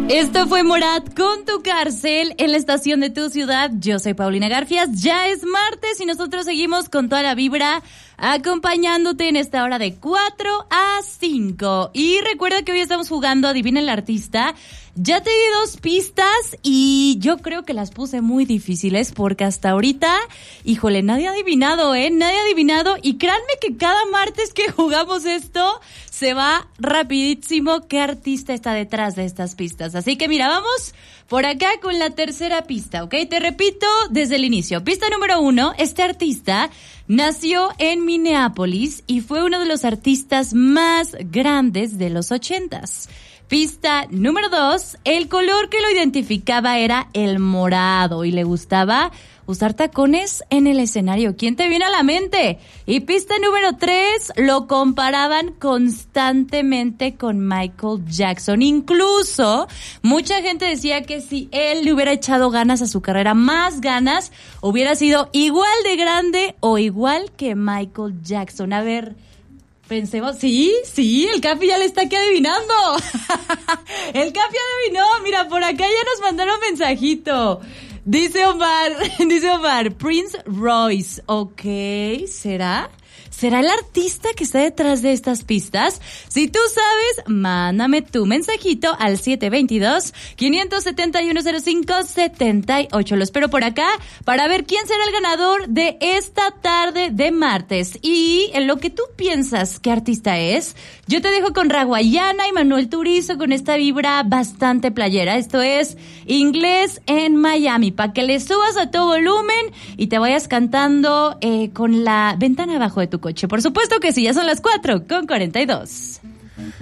Esto fue Morat con Tu Cárcel en la estación de tu ciudad. Yo soy Paulina Garfias. Ya es martes y nosotros seguimos con toda la vibra acompañándote en esta hora de 4 a 5. Y recuerda que hoy estamos jugando Adivina el Artista. Ya te di 2 pistas y yo creo que las puse muy difíciles porque hasta ahorita, híjole, nadie ha adivinado, nadie ha adivinado. Y créanme que cada martes que jugamos esto se va rapidísimo qué artista está detrás de estas pistas. Así que mira, vamos por acá con la tercera pista, ¿ok? Te repito desde el inicio. Pista número 1, este artista nació en Minneapolis y fue uno de los artistas más grandes de los 80s. Pista número 2, el color que lo identificaba era el morado y le gustaba usar tacones en el escenario. ¿Quién te viene a la mente? Y pista número 3, lo comparaban constantemente con Michael Jackson. Incluso, mucha gente decía que si él le hubiera echado ganas a su carrera, más ganas, hubiera sido igual de grande o igual que Michael Jackson. A ver, pensemos, sí, el Capi ya le está aquí adivinando. El Capi adivinó, mira, por acá ya nos mandaron mensajito. Dice Omar, Prince Royce, ok, ¿será el artista que está detrás de estas pistas? Si tú sabes, mándame tu mensajito al 722-571-0578. Lo espero por acá para ver quién será el ganador de esta tarde de martes. Y en lo que tú piensas qué artista es, yo te dejo con Raguayana y Manuel Turizo con esta vibra bastante playera. Esto es Inglés en Miami, para que le subas a todo volumen y te vayas cantando con la ventana abajo de tu coche. Por supuesto que sí, ya son las 4:42.